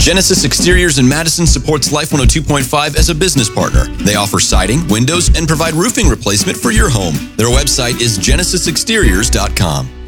Genesis Exteriors in Madison supports Life 102.5 as a business partner. They offer siding, windows, and provide roofing replacement for your home. Their website is genesisexteriors.com.